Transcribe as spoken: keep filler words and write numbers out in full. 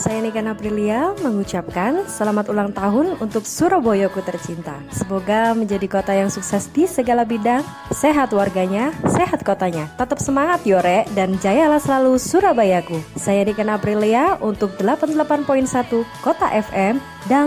saya Niken Aprilia mengucapkan selamat ulang tahun untuk Surabayaku tercinta. Semoga menjadi kota yang sukses di segala bidang, sehat warganya, sehat kotanya. Tetap semangat Yore dan jayalah selalu Surabayaku. Saya Niken Aprilia untuk delapan puluh delapan koma satu Kota F M dan